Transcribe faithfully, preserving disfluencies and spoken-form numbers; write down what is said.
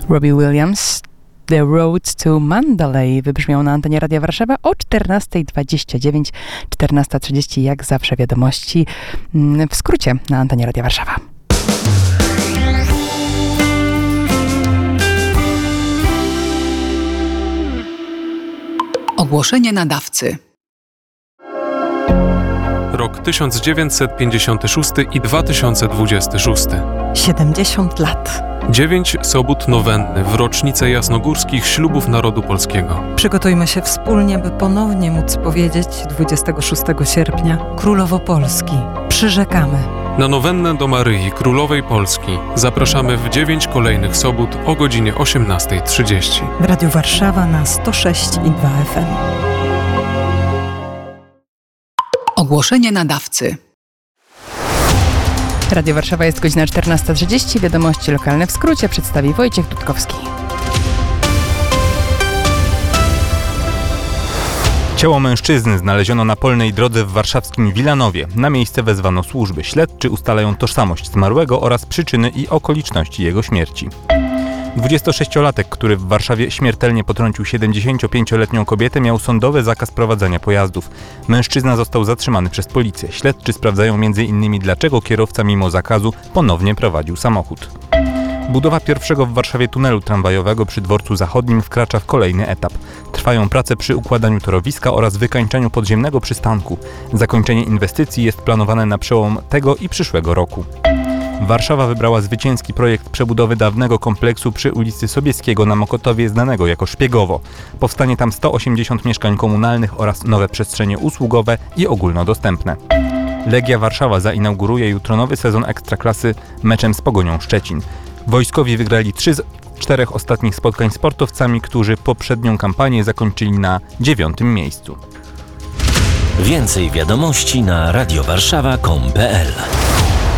Robbie Williams, The Road to Mandalay wybrzmiał na antenie Radia Warszawa o czternasta dwadzieścia dziewięć, czternasta trzydzieści, jak zawsze wiadomości w skrócie na antenie Radia Warszawa. Ogłoszenie nadawcy. Rok tysiąc dziewięćset pięćdziesiąty szósty i dwa tysiące dwudziesty szósty. siedemdziesiąt lat. Dziewięć sobót nowenny w rocznicę jasnogórskich ślubów narodu polskiego. Przygotujmy się wspólnie, by ponownie móc powiedzieć dwudziestego szóstego sierpnia Królowo Polski. Przyrzekamy. Na nowennę do Maryi Królowej Polski zapraszamy w dziewięć kolejnych sobót o godzinie osiemnasta trzydzieści. W Radiu Warszawa na sto sześć i dwa F M. Ogłoszenie nadawcy. Radio Warszawa, jest godzina czternasta trzydzieści. Wiadomości lokalne w skrócie przedstawi Wojciech Dudkowski. Ciało mężczyzny znaleziono na polnej drodze w warszawskim Wilanowie. Na miejsce wezwano służby. Śledczy ustalają tożsamość zmarłego oraz przyczyny i okoliczności jego śmierci. dwudziestosześciolatek, który w Warszawie śmiertelnie potrącił siedemdziesięciopięcioletnią kobietę, miał sądowy zakaz prowadzenia pojazdów. Mężczyzna został zatrzymany przez policję. Śledczy sprawdzają między innymi, dlaczego kierowca mimo zakazu ponownie prowadził samochód. Budowa pierwszego w Warszawie tunelu tramwajowego przy dworcu zachodnim wkracza w kolejny etap. Trwają prace przy układaniu torowiska oraz wykańczeniu podziemnego przystanku. Zakończenie inwestycji jest planowane na przełom tego i przyszłego roku. Warszawa wybrała zwycięski projekt przebudowy dawnego kompleksu przy ulicy Sobieskiego na Mokotowie, znanego jako Szpiegowo. Powstanie tam sto osiemdziesiąt mieszkań komunalnych oraz nowe przestrzenie usługowe i ogólnodostępne. Legia Warszawa zainauguruje jutro nowy sezon Ekstraklasy meczem z Pogonią Szczecin. Wojskowi wygrali trzy z czterech ostatnich spotkań z sportowcami, którzy poprzednią kampanię zakończyli na dziewiątym miejscu. Więcej wiadomości na radiowarszawa kropka com kropka pe el.